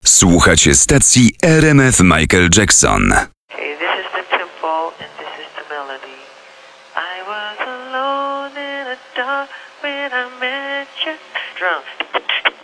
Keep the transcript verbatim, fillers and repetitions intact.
Słuchacie stacji R M F Michael Jackson. Okay, this is the tempo and this is the melody. I was alone in a dark when I met you. Drums.